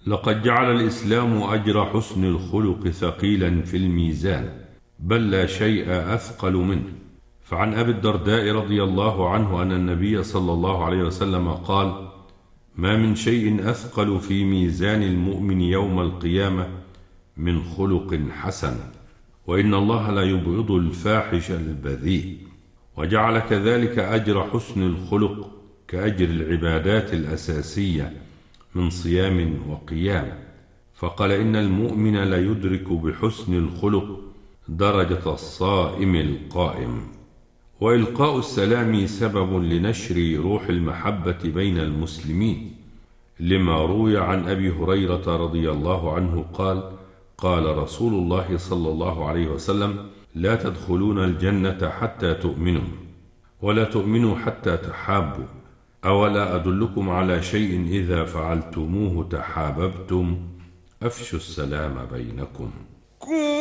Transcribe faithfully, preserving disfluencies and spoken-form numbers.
لقد جعل الإسلام أجر حسن الخلق ثقيلا في الميزان، بل لا شيء أثقل منه. فعن أبي الدرداء رضي الله عنه أن النبي صلى الله عليه وسلم قال: ما من شيء أثقل في ميزان المؤمن يوم القيامة من خلق حسن، وإن الله لا يبغض الفاحش البذيء. وجعل كذلك أجر حسن الخلق كأجر العبادات الأساسية من صيام وقيام، فقال: إن المؤمن لا يدرك بحسن الخلق درجة الصائم القائم. وإلقاء السلام سبب لنشر روح المحبة بين المسلمين، لما روي عن أبي هريرة رضي الله عنه قال: قال رسول الله صلى الله عليه وسلم: لا تدخلون الجنة حتى تؤمنوا، ولا تؤمنوا حتى تحابوا، أولا أدلكم على شيء إذا فعلتموه تحاببتم؟ أفشوا السلام بينكم.